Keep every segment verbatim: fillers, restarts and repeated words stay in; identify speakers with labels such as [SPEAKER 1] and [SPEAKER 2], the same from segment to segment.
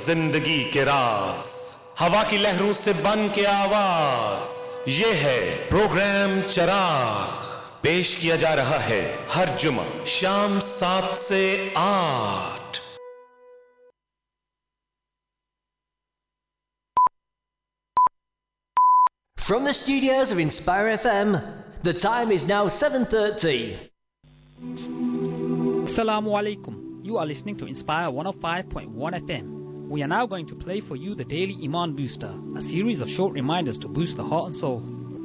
[SPEAKER 1] जिंदगी के राज, हवा की लहरों से बन के आवाज। ये है प्रोग्राम चराग, पेश किया जा रहा है हर जुमा शाम सात से आठ।
[SPEAKER 2] From the studios of Inspire F M, the time is now seven thirty.
[SPEAKER 3] Assalamu alaikum. You are listening to Inspire one oh five point one F M. We are now going to play for you the Daily Iman Booster, a series of short reminders to boost the heart and soul.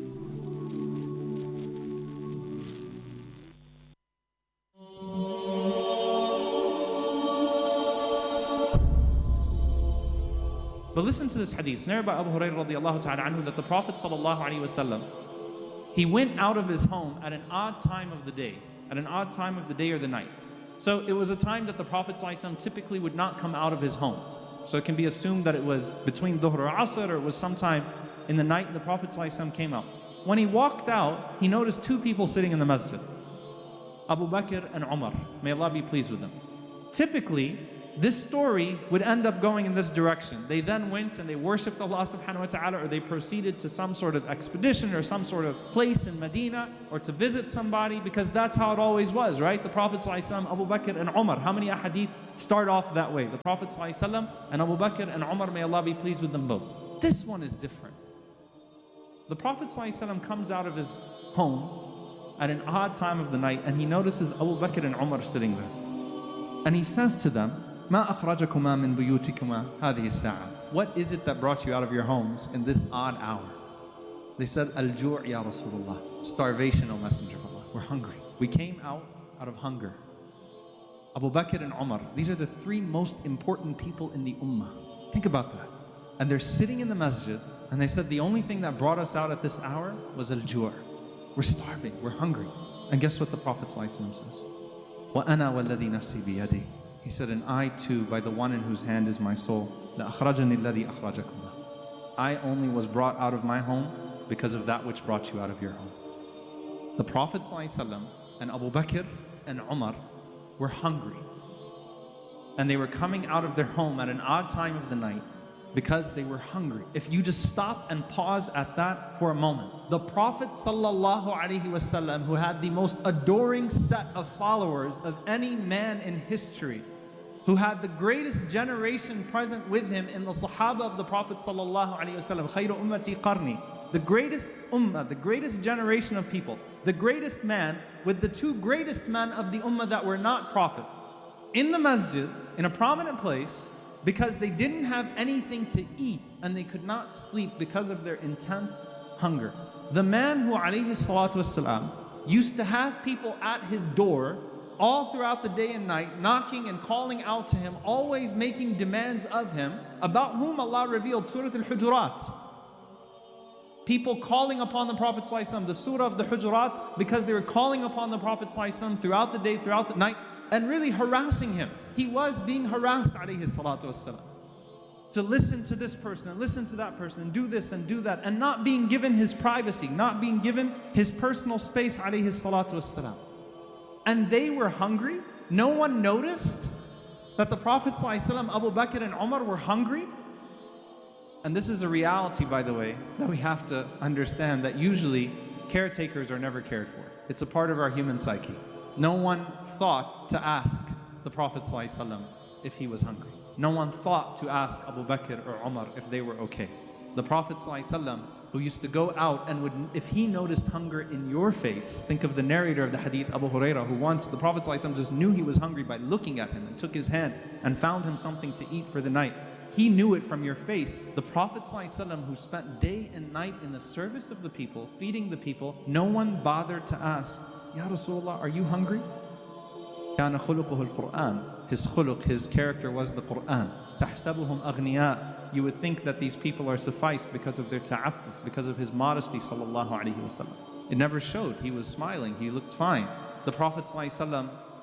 [SPEAKER 4] But listen to this hadith, narrated by Abu Hurairah radiallahu ta'ala anhu, that the Prophet sallallahu alaihi wasallam, he went out of his home at an odd time of the day, at an odd time of the day or the night. So it was a time that the Prophet sallallahu alaihi wasallam typically would not come out of his home. So it can be assumed that it was between Dhuhr or Asr, or it was sometime in the night the Prophet sallallahu alaihi wasallam came out. When he walked out, he noticed two people sitting in the masjid, Abu Bakr and Umar. May Allah be pleased with them. Typically, this story would end up going in this direction. They then went and they worshipped Allah subhanahu wa ta'ala, or they proceeded to some sort of expedition or some sort of place in Medina, or to visit somebody, because that's how it always was, right? The Prophet ﷺ, Abu Bakr and Umar, how many ahadith start off that way? The Prophet ﷺ and Abu Bakr and Umar, may Allah be pleased with them both. This one is different. The Prophet ﷺ comes out of his home at an odd time of the night, and he notices Abu Bakr and Umar sitting there. And he says to them, ما أخرجكما من بيوتكما هذه الساعة. What is it that brought you out of your homes in this odd hour? They said, Al-ju' ya Rasulullah. Starvation, O Messenger of Allah. We're hungry. We came out out of hunger. Abu Bakr and Umar, these are the three most important people in the ummah. Think about that. And they're sitting in the masjid, and they said the only thing that brought us out at this hour was al-ju'. We're starving, we're hungry. And guess what the Prophet ﷺ says? وَأَنَا وَالَّذِي نَفْسِي بِيَدِي. He said, and I too, by the one in whose hand is my soul, لَأَخْرَجَنِي الَّذِي أَخْرَجَكُمَا. I only was brought out of my home because of that which brought you out of your home. The Prophet ﷺ and Abu Bakr and Umar were hungry. And they were coming out of their home at an odd time of the night because they were hungry. If you just stop and pause at that for a moment. The Prophet ﷺ, who had the most adoring set of followers of any man in history, who had the greatest generation present with him in the Sahaba of the Prophet ﷺ, خَيْرُ أُمَّتِي قَرْنِي, the greatest ummah, the greatest generation of people, the greatest man with the two greatest men of the ummah that were not prophet, in the masjid, in a prominent place, because they didn't have anything to eat and they could not sleep because of their intense hunger. The man who alayhi salatu wasalam used to have people at his door all throughout the day and night, knocking and calling out to him, always making demands of him, about whom Allah revealed Surah Al-Hujurat. People calling upon the Prophet ﷺ, the Surah of the Hujurat, because they were calling upon the Prophet ﷺ throughout the day, throughout the night, and really harassing him. He was being harassed, alayhi salatu wasalam, to listen to this person and listen to that person and do this and do that, and not being given his privacy, not being given his personal space, alayhi salatu wasalam. And they were hungry. No one noticed that the Prophet ﷺ, Abu Bakr and Umar were hungry. And this is a reality, by the way, that we have to understand, that usually caretakers are never cared for. It's a part of our human psyche. No one thought to ask the Prophet ﷺ if he was hungry. No one thought to ask Abu Bakr or Umar if they were okay. The Prophet ﷺ, who used to go out and would, if he noticed hunger in your face, think of the narrator of the hadith, Abu Hurairah, who once the Prophet ﷺ just knew he was hungry by looking at him and took his hand and found him something to eat for the night. He knew it from your face. The Prophet ﷺ, who spent day and night in the service of the people, feeding the people, no one bothered to ask, Ya Rasulullah, are you hungry? كَانَ خُلُقُهُ الْقُرْآنِ. His khuluq, his character was the Qur'an. تَحْسَبُهُمْ أَغْنِيَاء. You would think that these people are sufficed because of their ta'affuf, because of his modesty, sallallahu alayhi wa sallam. It never showed. He was smiling, he looked fine. The Prophet ﷺ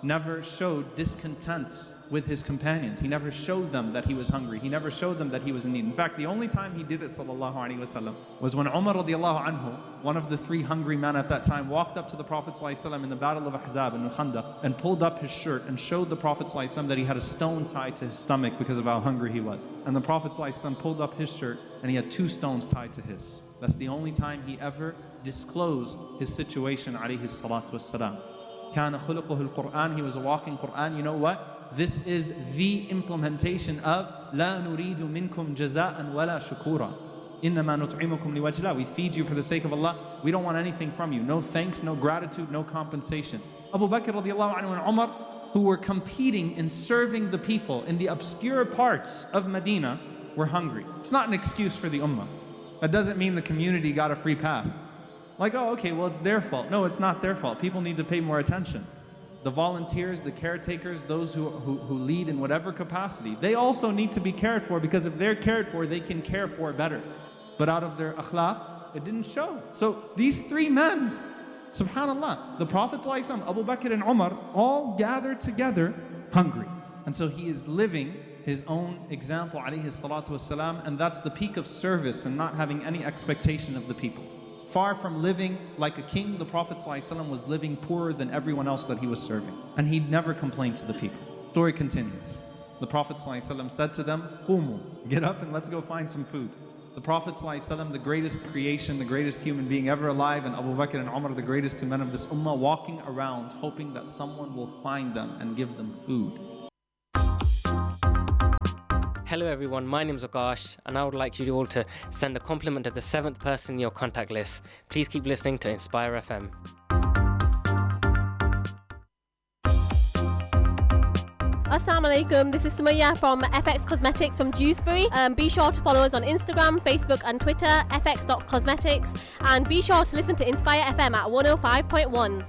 [SPEAKER 4] never showed discontent with his companions. He never showed them that he was hungry. He never showed them that he was in need. In fact, the only time he did it, sallallahu alaihi wasallam, was when Umar radiallahu anhu, one of the three hungry men at that time, walked up to the Prophet sallallahu alaihi wasallam in the battle of Ahzab in Khandaq and pulled up his shirt and showed the Prophet sallallahu alaihi wasallam that he had a stone tied to his stomach because of how hungry he was. And the Prophet sallallahu alaihi wasallam pulled up his shirt and he had two stones tied to his. That's the only time he ever disclosed his situation, alayhi salatu wassalam. كان خلقه القرآن, he was a walking Quran. You know what? This is the implementation of لا نريد منكم جزاء ولا شكورا إنما نطعمكم لوجه الله. We feed you for the sake of Allah. We don't want anything from you. No thanks, no gratitude, no compensation. Abu Bakr radiallahu anhu and Umar, who were competing in serving the people in the obscure parts of Medina, were hungry. It's not an excuse for the ummah. That doesn't mean the community got a free pass. Like, oh, okay, well, it's their fault. No, it's not their fault. People need to pay more attention. The volunteers, the caretakers, those who, who, who lead in whatever capacity, they also need to be cared for, because if they're cared for, they can care for better. But out of their akhlaq, it didn't show. So these three men, subhanAllah, the Prophet ﷺ, Abu Bakr and Umar, all gathered together hungry. And so he is living his own example, alayhi salatu wasalam, and that's the peak of service and not having any expectation of the people. Far from living like a king, the Prophet ﷺ was living poorer than everyone else that he was serving. And he never complained to the people. Story continues. The Prophet ﷺ said to them, Qumu, get up and let's go find some food. The Prophet ﷺ, the greatest creation, the greatest human being ever alive, and Abu Bakr and Umar, the greatest two men of this ummah, walking around hoping that someone will find them and give them food.
[SPEAKER 5] Hello everyone, my name is Akash and I would like you all to send a compliment to the seventh person in your contact list. Please keep listening to Inspire F M.
[SPEAKER 6] Assalamu alaikum, this is Sumaya from F X Cosmetics from Dewsbury. Um, be sure to follow us on Instagram, Facebook and Twitter, f x dot cosmetics, and be sure to listen to Inspire F M at one oh five point one.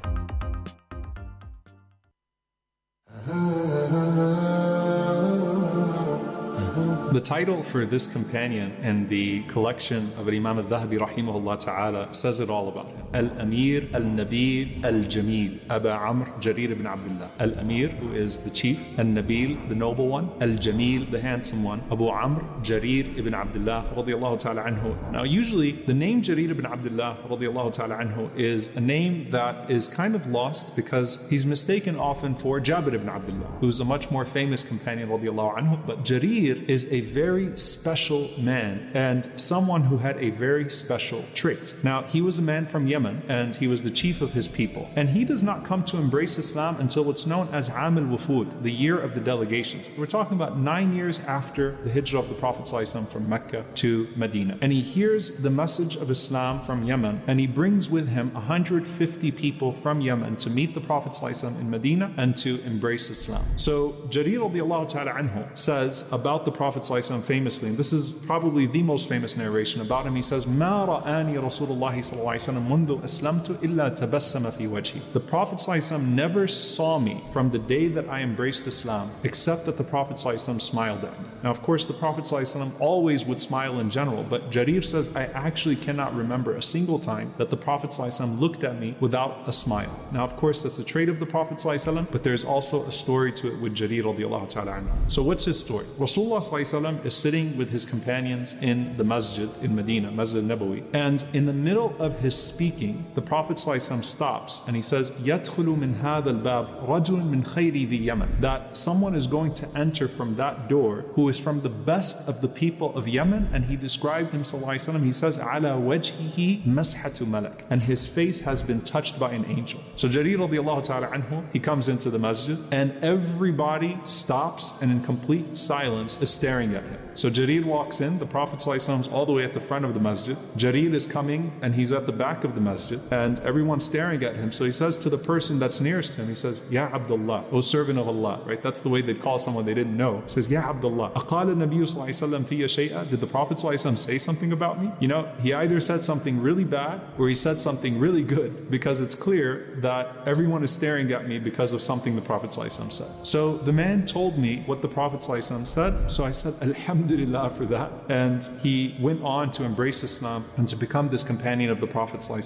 [SPEAKER 7] The title for this companion in the collection of Imam al-Dhahabi rahimahullah ta'ala says it all about him. Al-Amir al-Nabil al-Jamil Aba Amr Jarir ibn Abdullah. Al-Amir, who is the chief, al-Nabil, the noble one, al-Jamil, the handsome one, Abu Amr Jarir ibn Abdullah radiyallahu ta'ala anhu. Now usually the name Jarir ibn Abdullah radiyallahu ta'ala anhu is a name that is kind of lost because he's mistaken often for Jabir ibn Abdullah, who's a much more famous companion radiyallahu anhu. But Jarir is a very special man and someone who had a very special trait. Now, he was a man from Yemen and he was the chief of his people. And he does not come to embrace Islam until what's known as Am al-Wufud, the year of the delegations. We're talking about nine years after the hijrah of the Prophet ﷺ from Mecca to Medina. And he hears the message of Islam from Yemen and he brings with him one hundred fifty people from Yemen to meet the Prophet ﷺ in Medina and to embrace Islam. So Jarir radiallahu ta'ala anhu says about the Prophet ﷺ famously, and this is probably the most famous narration about him, he says, مَا رَآنِي رَسُولُ اللَّهِ صَلَّى اللَّهِ عَلَيْهِ وسلم مُنْذُ أَسْلَمْتُ إِلَّا تَبَسَّمَ فِي وَجْهِي. The Prophet ﷺ never saw me from the day that I embraced Islam, except that the Prophet ﷺ smiled at me. Now, of course, the Prophet ﷺ always would smile in general, but Jarir says, I actually cannot remember a single time that the Prophet ﷺ looked at me without a smile. Now, of course, that's a trait of the Prophet ﷺ, but there's also a story to it with Jarir radiallahu ta'ala anhu. So what's his story? Rasulullah ﷺ is sitting with his companions in the masjid in Medina, Masjid Nabawi, and in the middle of his speaking, the Prophet ﷺ stops and he says, يَدْخُلُ مِنْ هَذَا الْبَابِ رَجُلٌ مِنْ خَيْرِ ذِي يَمَنٍ. That someone is going to enter from that door who is from the best of the people of Yemen, and he described him, ﷺ, he says, عَلَى وَجْهِهِ مَسْحَةُ مَلَكٍ, and his face has been touched by an angel. So Jarir radiallahu ta'ala anhu, he comes into the masjid and everybody stops and in complete silence is staring at him. So Jarir walks in, the Prophet ﷺ is all the way at the front of the masjid. Jarir is coming and he's at the back of the masjid and everyone's staring at him. So he says to the person that's nearest to him, he says, Ya Abdullah, O servant of Allah, right? That's the way they'd call someone they didn't know. He says, Ya Abdullah, أَقَالَ النَّبِيُّ صَلَّى اللَّهِ عَلَيْهِ وسلم فِيَّ شَيْئًا. Did the Prophet ﷺ say something about me? You know, he either said something really bad or he said something really good, because it's clear that everyone is staring at me because of something the Prophet ﷺ said. So the man told me what the Prophet ﷺ said. So I said, Alhamdulillah for that. And he went on to embrace Islam and to become this companion of the Prophet ﷺ.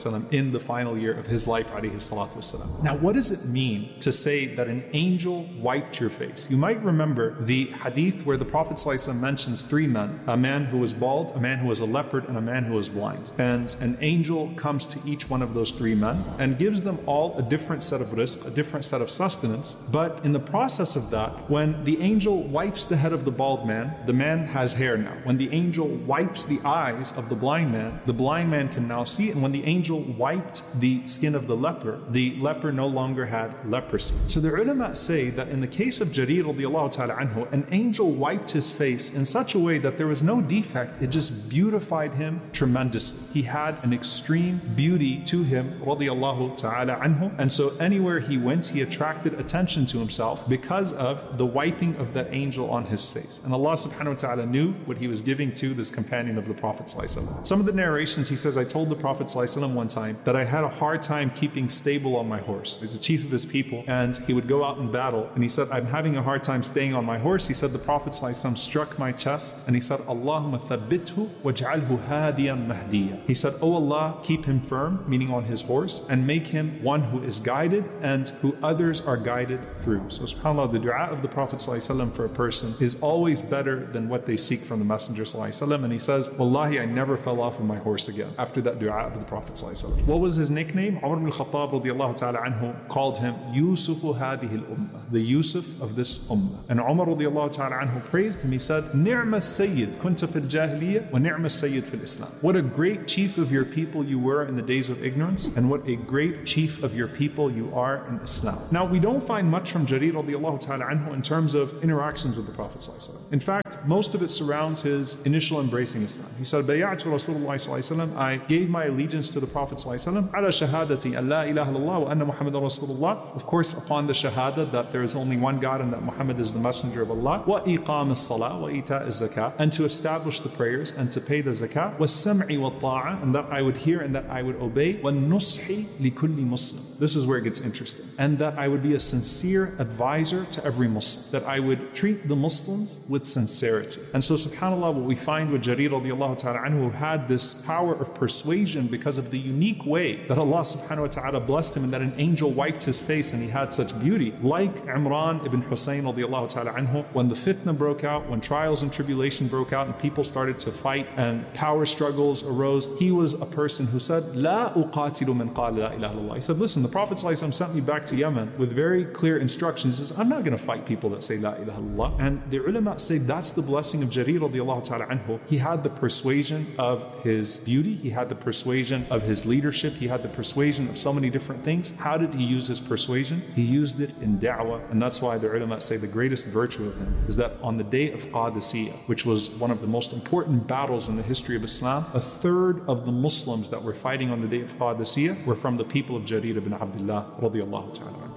[SPEAKER 7] ﷺ in the final year of his life, alayhi salatu wasalam. Now, what does it mean to say that an angel wiped your face? You might remember the hadith where the Prophet ﷺ mentions three men, a man who was bald, a man who was a leopard, and a man who was blind. And an angel comes to each one of those three men and gives them all a different set of rizq, a different set of sustenance. But in the process of that, when the angel wipes the head of the bald man, the man has hair now. When the angel wipes the eyes of the blind man, the blind man can now see. And when the angel wiped the skin of the leper, the leper no longer had leprosy. So the ulama say that in the case of Jarir radiallahu ta'ala anhu, an angel wiped his face in such a way that there was no defect. It just beautified him tremendously. He had an extreme beauty to him radiallahu ta'ala anhu. And so anywhere he went, he attracted attention to himself because of the wiping of that angel on his face. And Allah subhanahu wa ta'ala knew what he was giving to this companion of the Prophet ﷺ. Some of the narrations, he says, I told the Prophet ﷺ one time that I had a hard time keeping stable on my horse. He's the chief of his people, and he would go out in battle, and he said, I'm having a hard time staying on my horse. He said, the Prophet ﷺ struck my chest, and he said, Allahumma thabbithu waj'alhu hadiyan mahdiya. He said, Oh Allah, keep him firm, meaning on his horse, and make him one who is guided and who others are guided through. So subhanAllah, the dua of the Prophet ﷺ for a person is always better than what they seek from the Messenger ﷺ. And he says, Wallahi, I never fell off of my horse again after that dua of the Prophet ﷺ. What was his nickname? Umar ibn al-Khattab radiallahu ta'ala anhu called him Yusufu hadihi al-ummah, the Yusuf of this ummah. And Umar radiallahu ta'ala anhu praised him. He said, Ni'ma sayyid kunta fil jahiliyyah wa ni'ma sayyid fil Islam. What a great chief of your people you were in the days of ignorance, and what a great chief of your people you are in Islam. Now, we don't find much from Jarir radiallahu ta'ala anhu in terms of interactions with the Prophet ﷺ. In fact, most of it surrounds his initial embracing Islam. He said, Bay'atu Rasulullah ﷺ, I gave my allegiance to the Prophet ﷺ, ala shahadati an la ilaha illallah wa anna Muhammadan Rasulullah. Of course, upon the shahada that there is only one God and that Muhammad is the messenger of Allah, wa iqam as-salah wa ita az-zakah, and to establish the prayers and to pay the zakah, wa sam'i wa ta'a, and that I would hear and that I would obey, wa nushi li kulli Muslim. This is where it gets interesting. And that I would be a sincere advisor to every Muslim, that I would treat the Muslims with sincerity. And so subhanAllah, what we find with Jarir radiallahu ta'ala anhu, who had this power of persuasion because of the unique way that Allah subhanahu wa ta'ala blessed him, and that an angel wiped his face and he had such beauty. Like Imran ibn Hussein radiallahu ta'ala anhu, when the fitna broke out, when trials and tribulation broke out and people started to fight and power struggles arose, he was a person who said, La uqatilu man qala la ilaha illallah. He said, listen, the Prophet ﷺ sent me back to Yemen with very clear instructions. He says, I'm not going to fight people that say la ilaha illallah. And the ulama say that's the blessing of Jarir radiallahu ta'ala anhu. He had the persuasion of his beauty, he had the persuasion of his leadership, he had the persuasion of so many different things. How did he use his persuasion? He used it in da'wah, and that's why the ulama say the greatest virtue of him is that on the day of Qadisiyah, which was one of the most important battles in the history of Islam, a third of the Muslims that were fighting on the day of Qadisiyah were from the people of Jarir ibn Abdullah radiallahu ta'ala anhu.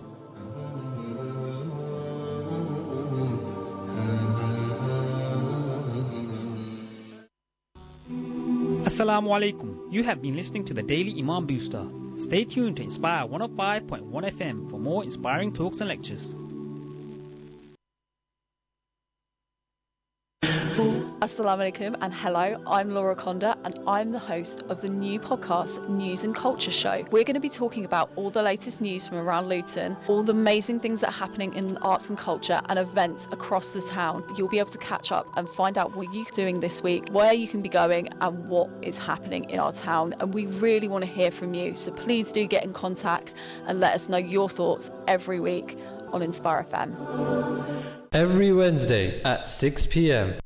[SPEAKER 3] Assalamu alaikum. You have been listening to the Daily Imam Booster. Stay tuned to Inspire one oh five point one F M for more inspiring talks and lectures.
[SPEAKER 8] Assalamu alaikum and hello, I'm Laura Conda and I'm the host of the new podcast News and Culture Show. We're going to be talking about all the latest news from around Luton, all the amazing things that are happening in arts and culture and events across the town. You'll be able to catch up and find out what you're doing this week, where you can be going and what is happening in our town. And we really want to hear from you, so please do get in contact and let us know your thoughts every week on Inspire F M.
[SPEAKER 9] Every Wednesday at six p.m.